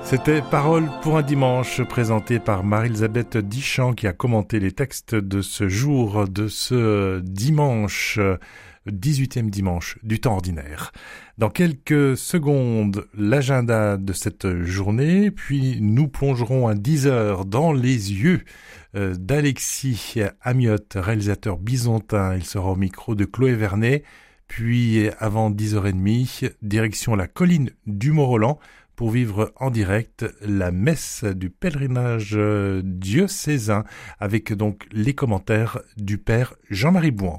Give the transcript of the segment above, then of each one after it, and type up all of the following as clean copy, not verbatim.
C'était Paroles pour un dimanche, présenté par Marie-Elisabeth Dichand qui a commenté les textes de ce jour, de ce dimanche, 18e dimanche du temps ordinaire. Dans quelques secondes, l'agenda de cette journée, puis nous plongerons à 10 heures dans les yeux d'Alexis Amiotte, réalisateur bisontin. Il sera au micro de Chloé Vernet. Puis avant 10h30, direction la colline du Mont-Roland pour vivre en direct la messe du pèlerinage diocésain avec donc les commentaires du père Jean-Marie Bouan.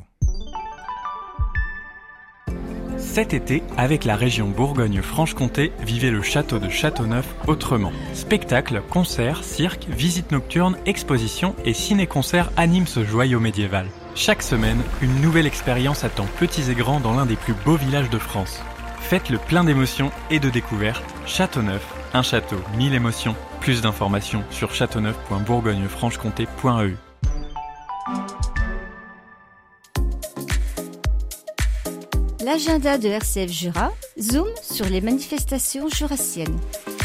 Cet été, avec la région Bourgogne-Franche-Comté, vivez le château de Châteauneuf autrement. Spectacles, concerts, cirques, visites nocturnes, expositions et ciné-concerts animent ce joyau médiéval. Chaque semaine, une nouvelle expérience attend petits et grands dans l'un des plus beaux villages de France. Faites-le plein d'émotions et de découvertes. Châteauneuf, un château, 1000 émotions. Plus d'informations sur châteauneuf.bourgognefranchecomté.eu. L'agenda de RCF Jura, zoom sur les manifestations jurassiennes.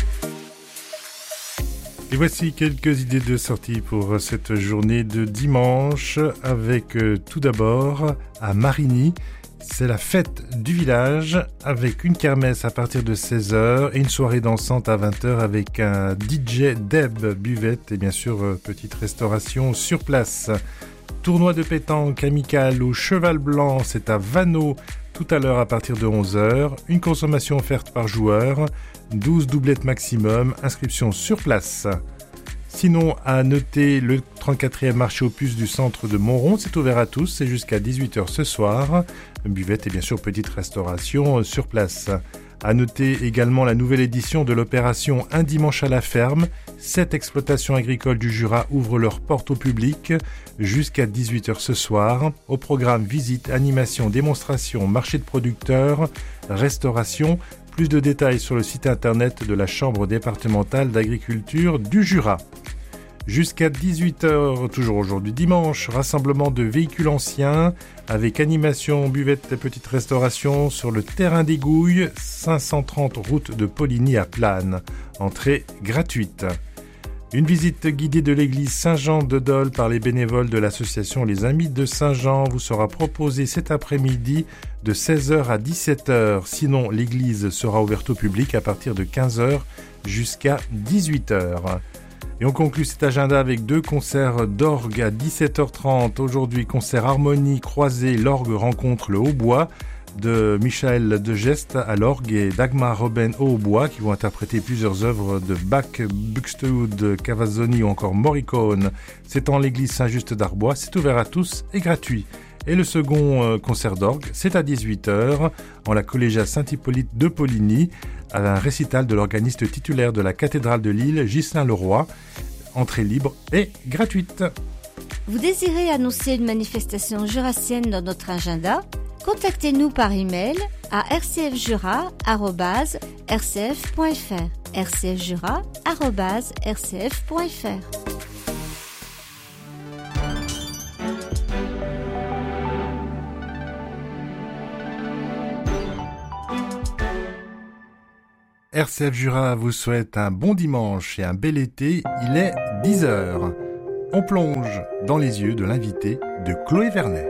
Et voici quelques idées de sortie pour cette journée de dimanche avec tout d'abord à Marigny. C'est la fête du village avec une kermesse à partir de 16h et une soirée dansante à 20h avec un DJ Deb Buvette et bien sûr petite restauration sur place. Tournoi de pétanque amical au Cheval Blanc, c'est à Vanneau tout à l'heure à partir de 11h. Une consommation offerte par joueur, 12 doublettes maximum, inscription sur place. Sinon, à noter le 34e marché aux puces du centre de Montrond, c'est ouvert à tous, c'est jusqu'à 18h ce soir. Buvette et bien sûr petite restauration sur place. À noter également la nouvelle édition de l'opération Un dimanche à la ferme. 7 exploitations agricoles du Jura ouvrent leurs portes au public jusqu'à 18h ce soir. Au programme visite, animation, démonstration, marché de producteurs, restauration. Plus de détails sur le site internet de la Chambre départementale d'agriculture du Jura. Jusqu'à 18h, toujours aujourd'hui dimanche, rassemblement de véhicules anciens avec animation, buvette et petite restauration sur le terrain des Gouilles, 530 route de Poligny à Plane. Entrée gratuite. Une visite guidée de l'église Saint-Jean de Dole par les bénévoles de l'association Les Amis de Saint-Jean vous sera proposée cet après-midi de 16h à 17h. Sinon, l'église sera ouverte au public à partir de 15h jusqu'à 18h. Et on conclut cet agenda avec 2 concerts d'orgue à 17h30. Aujourd'hui, concert harmonie croisée, l'orgue rencontre le hautbois de Michael de Geste à l'orgue et Dagmar Robben au hautbois qui vont interpréter plusieurs œuvres de Bach, Buxtehude, Cavazzoni ou encore Morricone. C'est en l'église Saint-Just d'Arbois, c'est ouvert à tous et gratuit. Et le second concert d'orgue, c'est à 18h en la collégiale Saint-Hippolyte de Poligny, à un récital de l'organiste titulaire de la cathédrale de Lille, Ghislain Leroy. Entrée libre et gratuite. Vous désirez annoncer une manifestation jurassienne dans notre agenda ? Contactez-nous par email à rcfjura@rcf.fr. rcfjura@rcf.fr. RCF Jura vous souhaite un bon dimanche et un bel été. Il est 10h. On plonge dans les yeux de l'invité de Chloé Vernet.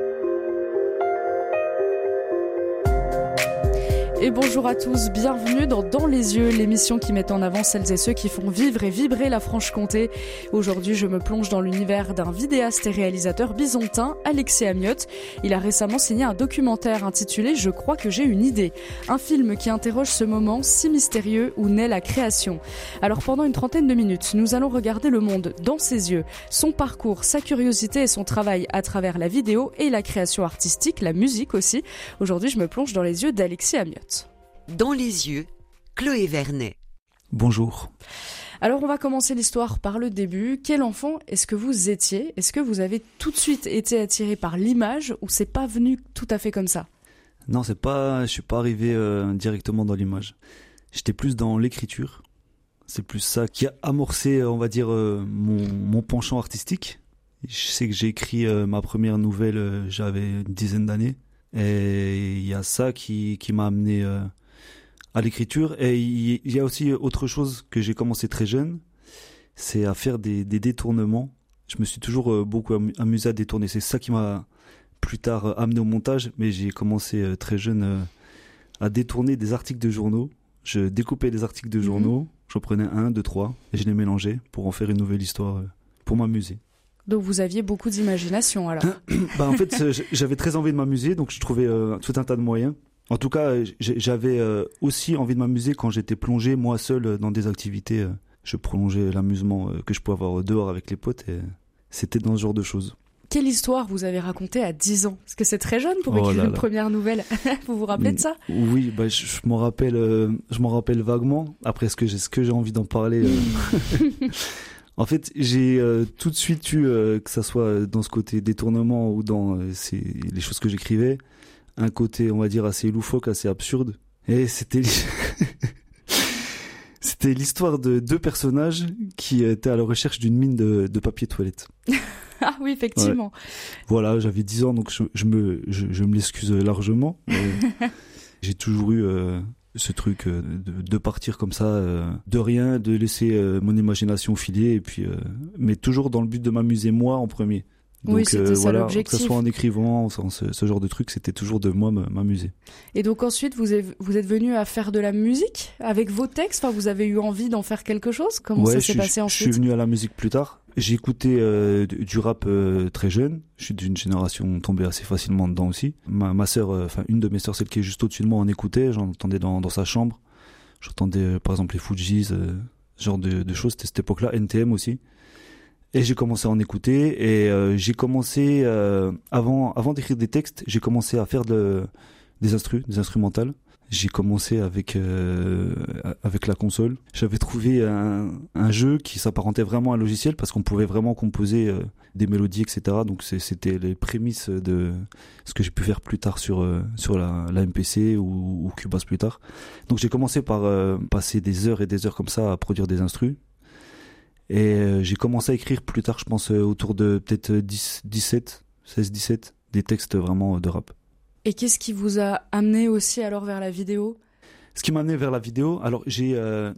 Et bonjour à tous, bienvenue dans les yeux, l'émission qui met en avant celles et ceux qui font vivre et vibrer la Franche-Comté. Aujourd'hui, je me plonge dans l'univers d'un vidéaste et réalisateur bisontin, Alexis Amiotte. Il a récemment signé un documentaire intitulé « Je crois que j'ai une idée », un film qui interroge ce moment si mystérieux où naît la création. Alors pendant une trentaine de minutes, nous allons regarder le monde dans ses yeux, son parcours, sa curiosité et son travail à travers la vidéo et la création artistique, la musique aussi. Aujourd'hui, je me plonge dans les yeux d'Alexis Amiotte. Dans les yeux, Chloé Vernet. Bonjour. Alors on va commencer l'histoire par le début. Quel enfant est-ce que vous étiez ? Est-ce que vous avez tout de suite été attiré par l'image ou c'est pas venu tout à fait comme ça ? Non, je suis pas arrivé directement dans l'image. J'étais plus dans l'écriture. C'est plus ça qui a amorcé, on va dire, mon penchant artistique. Je sais que j'ai écrit ma première nouvelle, j'avais une dizaine d'années. Et il y a ça qui m'a amené à l'écriture. Et il y a aussi autre chose que j'ai commencé très jeune, c'est à faire des détournements. Je me suis toujours beaucoup amusé à détourner. C'est ça qui m'a plus tard amené au montage, mais j'ai commencé très jeune à détourner des articles de journaux. Je découpais des articles de journaux, j'en prenais 1, 2, 3, et je les mélangeais pour en faire une nouvelle histoire, pour m'amuser. Donc vous aviez beaucoup d'imagination alors. En fait, j'avais très envie de m'amuser, donc je trouvais tout un tas de moyens. En tout cas, j'avais aussi envie de m'amuser quand j'étais plongé, moi seul, dans des activités. Je prolongeais l'amusement que je pouvais avoir dehors avec les potes, et c'était dans ce genre de choses. Quelle histoire vous avez racontée à 10 ans? Parce que c'est très jeune pour écrire une première nouvelle. Vous vous rappelez de ça? Oui, je m'en rappelle vaguement. Après, est-ce que j'ai envie d'en parler En fait, j'ai tout de suite eu, que ça soit dans ce côté détournement ou dans les choses que j'écrivais, un côté, on va dire, assez loufoque, assez absurde. Et c'était l'histoire de 2 personnages qui étaient à la recherche d'une mine de papier toilette. Ah oui, effectivement. Ouais. Voilà, j'avais 10 ans, donc je me l'excuse largement. J'ai toujours eu ce truc de partir comme ça, de rien, de laisser mon imagination filer, et puis, mais toujours dans le but de m'amuser moi en premier. Donc, oui, c'était ça l'objectif. Que ce soit en écrivant, ce genre de truc, c'était toujours de moi m'amuser. Et donc ensuite, vous êtes venu à faire de la musique avec vos textes. Enfin, vous avez eu envie d'en faire quelque chose? Comment ça s'est passé ensuite? Je suis venu à la musique plus tard. J'ai écouté du rap très jeune. Je suis d'une génération tombée assez facilement dedans aussi. Ma sœur, une de mes sœurs, celle qui est juste au-dessus de moi, en écoutait. J'entendais dans sa chambre. J'entendais par exemple les Fujis, ce genre de choses. C'était cette époque-là, NTM aussi. Et j'ai commencé à en écouter, et j'ai commencé, avant d'écrire des textes, j'ai commencé à faire des instrumentales. J'ai commencé avec la console. J'avais trouvé un jeu qui s'apparentait vraiment à un logiciel, parce qu'on pouvait vraiment composer des mélodies, etc. Donc c'était les prémices de ce que j'ai pu faire plus tard sur la MPC ou Cubase plus tard. Donc j'ai commencé par passer des heures et des heures comme ça à produire des instrus. Et j'ai commencé à écrire plus tard, je pense, autour de peut-être 16-17, des textes vraiment de rap. Et qu'est-ce qui vous a amené aussi alors vers la vidéo? Ce qui m'a amené vers la vidéo, alors j'ai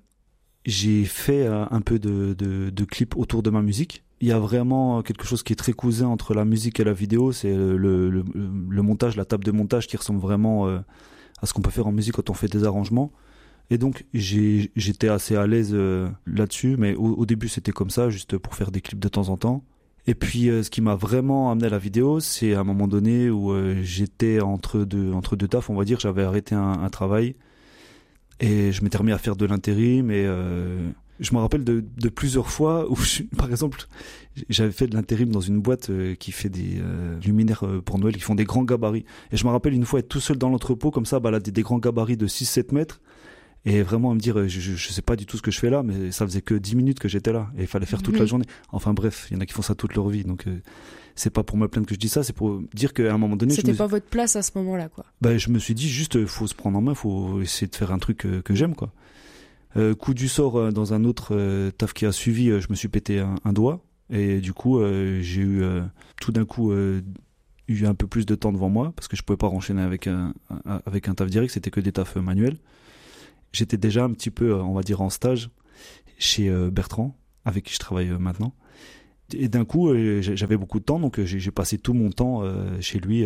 fait un peu de clips autour de ma musique. Il y a vraiment quelque chose qui est très cousin entre la musique et la vidéo, c'est le montage, la table de montage qui ressemble vraiment à ce qu'on peut faire en musique quand on fait des arrangements. Et donc j'étais assez à l'aise là-dessus, mais au début c'était comme ça, juste pour faire des clips de temps en temps. Et puis ce qui m'a vraiment amené à la vidéo, c'est à un moment donné où j'étais entre deux tafs, on va dire. J'avais arrêté un travail et je m'étais remis à faire de l'intérim, et je me rappelle de plusieurs fois où par exemple j'avais fait de l'intérim dans une boîte qui fait des luminaires pour Noël, qui font des grands gabarits. Et je me rappelle une fois être tout seul dans l'entrepôt comme ça, balader des grands gabarits de 6-7 mètres. Et vraiment à me dire, je sais pas du tout ce que je fais là, mais ça faisait que 10 minutes que j'étais là. Et il fallait faire toute la journée. Enfin bref, il y en a qui font ça toute leur vie. Donc c'est pas pour me plaindre que je dis ça, c'est pour dire qu'à un moment donné... C'était pas votre place à ce moment-là, quoi. Je me suis dit juste, faut se prendre en main, faut essayer de faire un truc que j'aime, quoi. Coup du sort, dans un autre taf qui a suivi, je me suis pété un doigt. Et du coup, j'ai eu tout d'un coup... eu un peu plus de temps devant moi, parce que je pouvais pas enchaîner avec un taf direct, c'était que des tafs manuels. J'étais déjà un petit peu, on va dire, en stage chez Bertrand, avec qui je travaille maintenant. Et d'un coup, j'avais beaucoup de temps, donc j'ai passé tout mon temps chez lui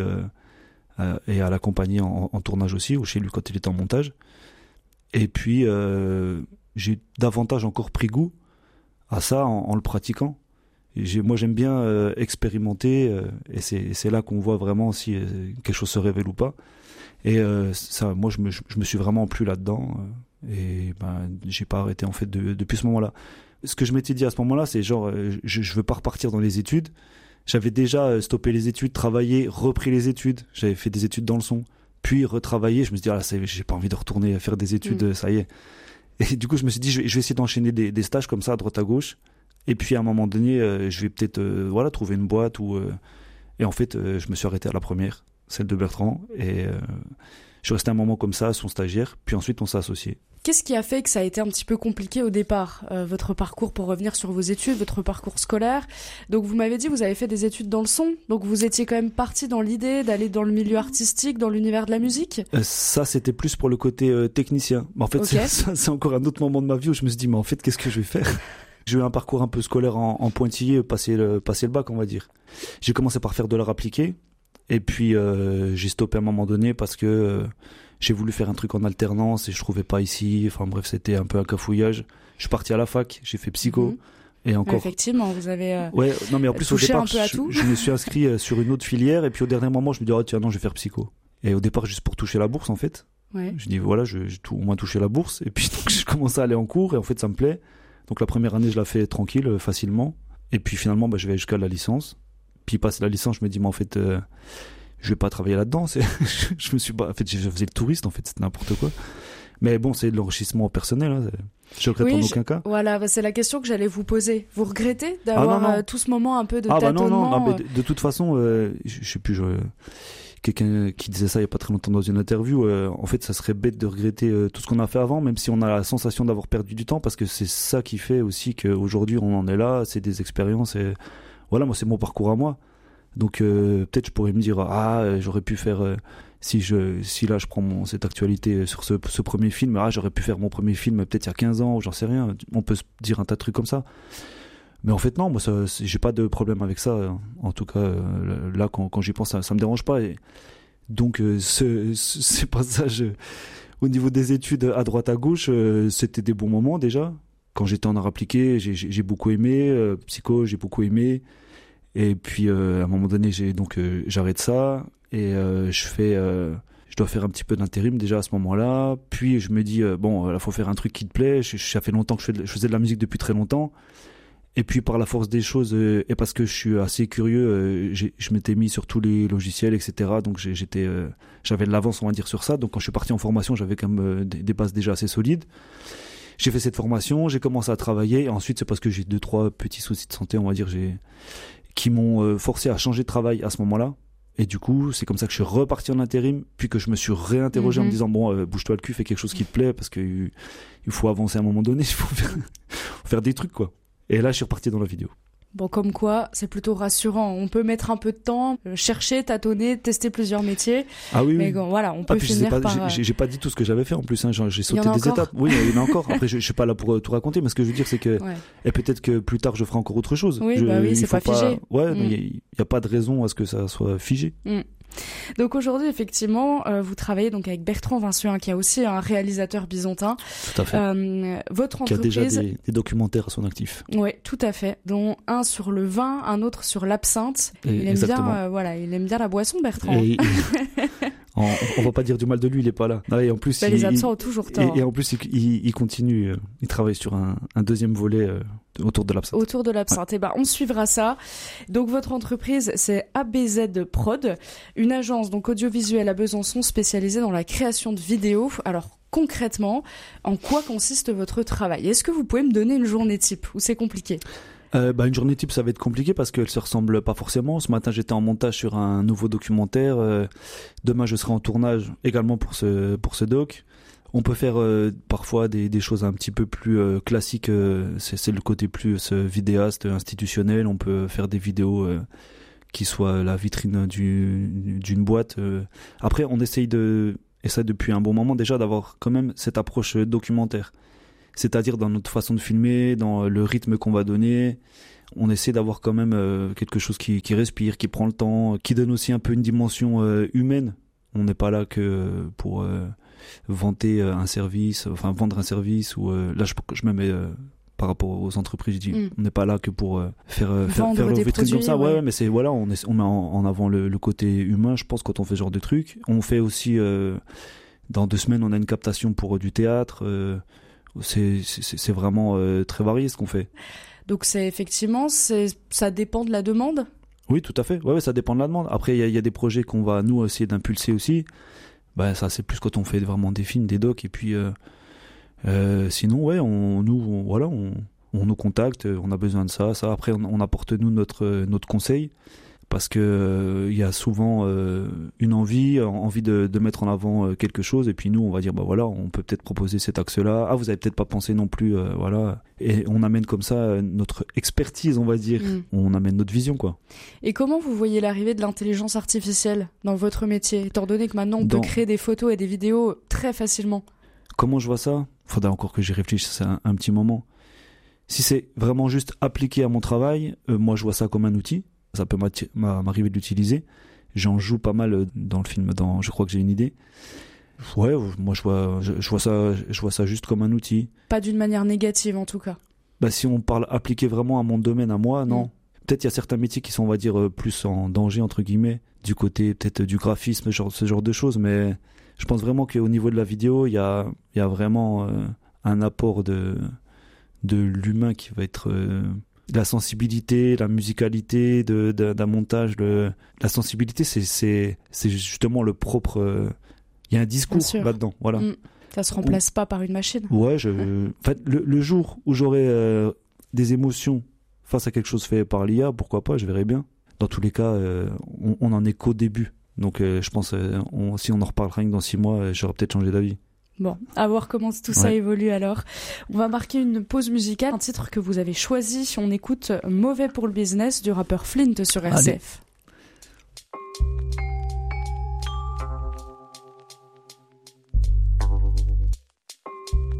et à l'accompagner en tournage aussi, ou chez lui quand il était en montage. Et puis, j'ai davantage encore pris goût à ça en le pratiquant. Moi, j'aime bien expérimenter, et c'est là qu'on voit vraiment si quelque chose se révèle ou pas. Et ça, moi, je me suis vraiment plu là-dedans, et j'ai pas arrêté en fait depuis ce moment-là. Ce que je m'étais dit à ce moment-là, c'est genre, je veux pas repartir dans les études. J'avais déjà stoppé les études, travaillé, repris les études. J'avais fait des études dans le son, puis retravaillé. Je me suis dit, j'ai pas envie de retourner à faire des études, ça y est. Et du coup, je me suis dit, je vais essayer d'enchaîner des stages comme ça à droite à gauche. Et puis à un moment donné, je vais peut-être trouver une boîte et en fait, je me suis arrêté à la première, celle de Bertrand, et suis resté un moment comme ça, son stagiaire, puis ensuite on s'est associés. Qu'est-ce qui a fait que ça a été un petit peu compliqué au départ, votre parcours, pour revenir sur vos études, votre parcours scolaire? Donc vous m'avez dit vous avez fait des études dans le son, donc vous étiez quand même parti dans l'idée d'aller dans le milieu artistique, dans l'univers de la musique? Ça c'était plus pour le côté technicien. Mais en fait c'est encore un autre moment de ma vie où je me suis dit mais en fait qu'est-ce que je vais faire? J'ai eu un parcours un peu scolaire en pointillé, passer le bac on va dire. J'ai commencé par faire de l'art appliqué et puis j'ai stoppé à un moment donné parce que j'ai voulu faire un truc en alternance et je trouvais pas ici. Enfin bref, c'était un peu un cafouillage. Je suis parti à la fac, j'ai fait psycho. Et encore. Effectivement, vous avez ouais, non mais en plus au départ, un peu à tout. Je me suis inscrit sur une autre filière et puis au dernier moment, je me dis tiens non, je vais faire psycho. Et au départ juste pour toucher la bourse en fait. Ouais. Je dis voilà, j'ai au moins touché la bourse et puis donc j'ai commencé à aller en cours et en fait ça me plaît. Donc la première année, je la fais tranquille, facilement. Et puis finalement, je vais jusqu'à la licence. Puis passer la licence, je me dis mais en fait je vais pas travailler là-dedans. Je me suis pas. En fait, je faisais le touriste. En fait, c'était n'importe quoi. Mais bon, c'est de l'enrichissement personnel. Hein. Je regrette en aucun cas. Voilà, c'est la question que j'allais vous poser. Vous regrettez d'avoir tout ce moment un peu de tâtonnement? Non, mais de toute façon, je sais plus. Quelqu'un qui disait ça il y a pas très longtemps dans une interview. En fait, ça serait bête de regretter tout ce qu'on a fait avant, même si on a la sensation d'avoir perdu du temps, parce que c'est ça qui fait aussi qu'aujourd'hui on en est là. C'est des expériences. Et voilà, moi, c'est mon parcours à moi. Donc peut-être je pourrais me dire j'aurais pu faire si là je prends cette actualité sur ce premier film, j'aurais pu faire mon premier film peut-être il y a 15 ans, j'en sais rien, on peut se dire un tas de trucs comme ça. Mais en fait non, moi j'ai pas de problème avec ça, en tout cas là quand j'y pense ça me dérange pas. Et donc ces passages au niveau des études à droite à gauche, c'était des bons moments déjà. Quand j'étais en art appliqué, j'ai beaucoup aimé, psycho j'ai beaucoup aimé. Et puis à un moment donné, j'arrête ça et je dois faire un petit peu d'intérim déjà à ce moment-là. Puis je me dis là faut faire un truc qui te plaît. Ça fait longtemps que je faisais de la musique depuis très longtemps. Et puis par la force des choses et parce que je suis assez curieux, je m'étais mis sur tous les logiciels, etc. Donc j'avais de l'avance on va dire sur ça. Donc quand je suis parti en formation, j'avais quand même des bases déjà assez solides. J'ai fait cette formation, j'ai commencé à travailler. Et ensuite c'est parce que j'ai 2-3 petits soucis de santé on va dire qui m'ont forcé à changer de travail à ce moment-là. Et du coup, c'est comme ça que je suis reparti en intérim, puis que je me suis réinterrogé en me disant bouge-toi le cul, fais quelque chose qui te plaît, parce que il faut avancer à un moment donné, il faut faire des trucs, quoi. Et là, je suis reparti dans la vidéo. Bon, comme quoi, c'est plutôt rassurant. On peut mettre un peu de temps, chercher, tâtonner, tester plusieurs métiers. Ah oui, mais bon, voilà, on peut finir par... J'ai pas dit tout ce que j'avais fait en plus, hein. J'ai sauté des étapes. Oui, il y en a encore. Après, je suis pas là pour tout raconter, mais ce que je veux dire, c'est que et peut-être que plus tard, je ferai encore autre chose. Oui, c'est pas figé. Ouais, mais il y a pas de raison à ce que ça soit figé. Donc aujourd'hui, effectivement, vous travaillez donc avec Bertrand Vincent, qui est aussi un réalisateur bisontin. Tout à fait. Votre entreprise... Qui a déjà des documentaires à son actif. Oui, tout à fait. Dont un sur le vin, un autre sur l'absinthe. Il aime bien la boisson, Bertrand. On va pas dire du mal de lui, il est pas là. Et en plus, les absents ont toujours tort. Et en plus, il continue, il travaille sur un deuxième volet autour de l'absinthe. Autour de l'absinthe. Ouais. On suivra ça. Donc votre entreprise, c'est ABZ Prod, une agence donc audiovisuelle à Besançon spécialisée dans la création de vidéos. Alors concrètement, en quoi consiste votre travail? Est-ce que vous pouvez me donner une journée type ou c'est compliqué? Une journée type, ça va être compliqué parce qu'elle se ressemble pas forcément. Ce matin, j'étais en montage sur un nouveau documentaire. Demain, je serai en tournage également pour ce doc. On peut faire parfois des choses un petit peu plus classiques. C'est le côté plus vidéaste, institutionnel. On peut faire des vidéos qui soient la vitrine d'une boîte. Après, on essaye et ça depuis un bon moment déjà, d'avoir quand même cette approche documentaire. C'est-à-dire dans notre façon de filmer, dans le rythme qu'on va donner, on essaie d'avoir quand même quelque chose qui respire, qui prend le temps, qui donne aussi un peu une dimension humaine. On n'est pas là que pour vanter un service, enfin vendre un service, ou là je me mets par rapport aux entreprises, je dis on n'est pas là que pour faire leur vitrine comme ça. Ouais, mais voilà, on met en avant le côté humain, je pense, quand on fait ce genre de trucs. On fait aussi dans 2 semaines, on a une captation pour du théâtre. C'est vraiment très varié ce qu'on fait. Donc ça dépend de la demande? Oui, tout à fait. Ouais, ça dépend de la demande. Après, il y a des projets qu'on va nous essayer d'impulser aussi. Ça c'est plus quand on fait vraiment des films, des docs. Et puis sinon, ouais, on nous contacte. On a besoin de ça. Après, on apporte nous notre conseil. parce que y a souvent une envie de mettre en avant quelque chose, et puis nous on va dire bah voilà, on peut peut-être proposer cet axe-là. Ah, vous avez peut-être pas pensé non plus, voilà. Et on amène comme ça notre expertise, on va dire. On amène notre vision, quoi. Et comment vous voyez l'arrivée de l'intelligence artificielle dans votre métier, étant donné que maintenant on peut créer des photos et des vidéos très facilement? Comment je vois ça? Faudrait encore que j'y réfléchisse un petit moment. Si c'est vraiment juste appliqué à mon travail, moi je vois ça comme un outil. Ça peut m'arriver de l'utiliser. J'en joue pas mal dans le film, Je crois que j'ai une idée. Ouais, moi je vois ça juste comme un outil. Pas d'une manière négative en tout cas. Bah, si on parle appliqué vraiment à mon domaine, à moi, non. Peut-être il y a certains métiers qui sont, on va dire, plus en danger, entre guillemets, du côté peut-être du graphisme, ce genre de choses, mais je pense vraiment qu'au niveau de la vidéo, il y a vraiment un apport de l'humain qui va être... la sensibilité, la musicalité d'un montage, la sensibilité, c'est justement le propre... Il y a un discours là-dedans, voilà. Ça se remplace pas par une machine. Ouais, en fait, le jour où j'aurai des émotions face à quelque chose fait par l'IA, pourquoi pas, je verrai bien. Dans tous les cas, on en est qu'au début. Donc je pense, si on en reparle rien que dans 6 mois, j'aurai peut-être changé d'avis. Bon, à voir comment tout ça évolue alors. On va marquer une pause musicale, un titre que vous avez choisi. On écoute Mauvais pour le business du rappeur Flint sur RCF.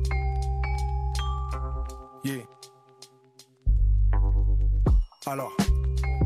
Yeah. Alors,